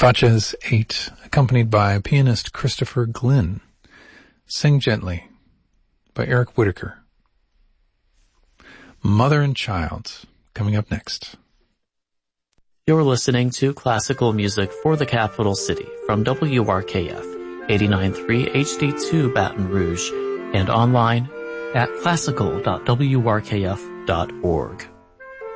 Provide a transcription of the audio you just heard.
Fatjes 8, accompanied by pianist Christopher Glynn. Sing Gently by Eric Whitaker. Mother and Child, coming up next. You're listening to classical music for the capital city from WRKF 89.3 HD2 Baton Rouge and online at classical.wrkf.org.